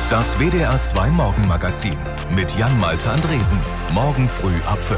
Das WDR 2 Morgenmagazin mit Jan-Malte Andresen. Morgen früh ab 5.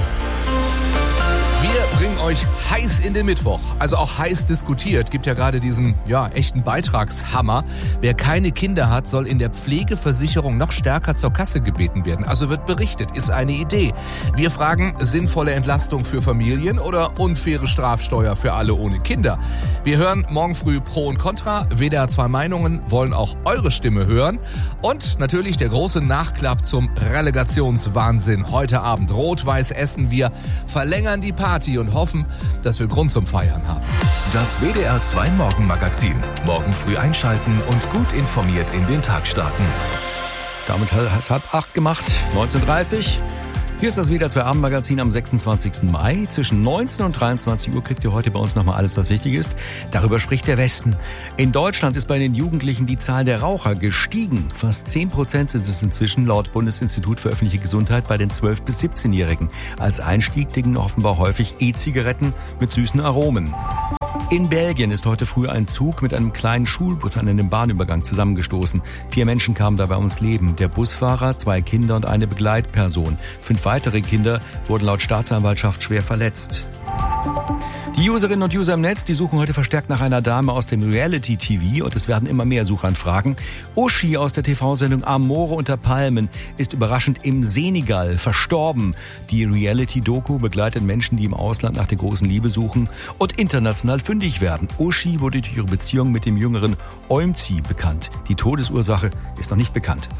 Wir bringen euch heiß in den Mittwoch, also auch heiß diskutiert. Gibt ja gerade diesen, echten Beitragshammer. Wer keine Kinder hat, soll in der Pflegeversicherung noch stärker zur Kasse gebeten werden. Also wird berichtet, ist eine Idee. Wir fragen, sinnvolle Entlastung für Familien oder unfaire Strafsteuer für alle ohne Kinder? Wir hören morgen früh Pro und Contra. WDR 2 Meinungen wollen auch eure Stimme hören. Und natürlich der große Nachklapp zum Relegationswahnsinn. Heute Abend Rot-Weiß Essen. Wir verlängern die Party und hoffen, dass wir Grund zum Feiern haben. Das WDR 2 Morgenmagazin. Morgen früh einschalten und gut informiert in den Tag starten. Damit hat 7:30 gemacht, 19:30. Hier ist das WDR 2 Abendmagazin am 26. Mai. Zwischen 19 und 23 Uhr kriegt ihr heute bei uns nochmal alles, was wichtig ist. Darüber spricht der Westen. In Deutschland ist bei den Jugendlichen die Zahl der Raucher gestiegen. Fast 10% sind es inzwischen laut Bundesinstitut für öffentliche Gesundheit bei den 12- bis 17-Jährigen. Als Einstieg dienen offenbar häufig E-Zigaretten mit süßen Aromen. In Belgien ist heute früh ein Zug mit einem kleinen Schulbus an einem Bahnübergang zusammengestoßen. 4 Menschen kamen dabei ums Leben. Der Busfahrer, 2 Kinder und eine Begleitperson. 5 weitere Kinder wurden laut Staatsanwaltschaft schwer verletzt. Die Userinnen und User im Netz, die suchen heute verstärkt nach einer Dame aus dem Reality-TV und es werden immer mehr Suchanfragen. Uschi aus der TV-Sendung Amore unter Palmen ist überraschend im Senegal verstorben. Die Reality-Doku begleitet Menschen, die im Ausland nach der großen Liebe suchen und international fündig werden. Uschi wurde durch ihre Beziehung mit dem jüngeren Oimzi bekannt. Die Todesursache ist noch nicht bekannt.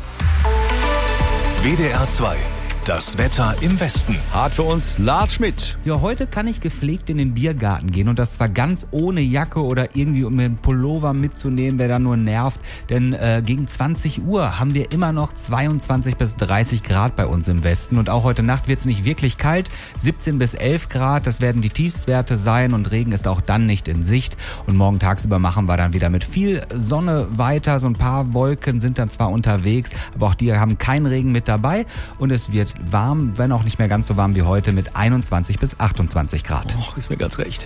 WDR 2. Das Wetter im Westen. Hart für uns, Lars Schmidt. Ja, heute kann ich gepflegt in den Biergarten gehen und das zwar ganz ohne Jacke oder irgendwie um den Pullover mitzunehmen, der dann nur nervt, denn gegen 20 Uhr haben wir immer noch 22 bis 30 Grad bei uns im Westen und auch heute Nacht wird es nicht wirklich kalt, 17 bis 11 Grad, das werden die Tiefstwerte sein und Regen ist auch dann nicht in Sicht und morgen tagsüber machen wir dann wieder mit viel Sonne weiter, so ein paar Wolken sind dann zwar unterwegs, aber auch die haben keinen Regen mit dabei und es wird warm, wenn auch nicht mehr ganz so warm wie heute mit 21 bis 28 Grad. Och, ist mir ganz recht.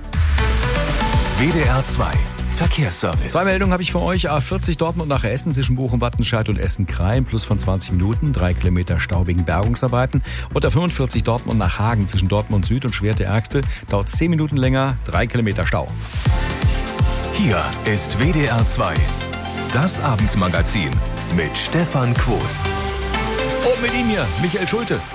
WDR 2 Verkehrsservice. 2 Meldungen habe ich für euch. A40 Dortmund nach Essen zwischen Bochum, Wattenscheid und Essen-Krain. Plus von 20 Minuten. 3 Kilometer Stau wegen Bergungsarbeiten. Und A45 Dortmund nach Hagen zwischen Dortmund Süd und Schwerte-Ärgste. Dauert 10 Minuten länger. 3 Kilometer Stau. Hier ist WDR 2. Das Abendmagazin mit Stefan Quos. Und mit ihm hier, Michael Schulte.